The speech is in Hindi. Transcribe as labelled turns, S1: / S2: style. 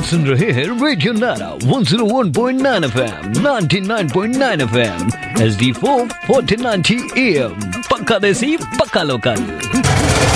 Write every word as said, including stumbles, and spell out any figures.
S1: सुन रहे हैं रेडियो नारा one zero one point nine FM, ninety nine point nine FM, H D four fourteen ninety am, पक्का देसी पक्का लोकल।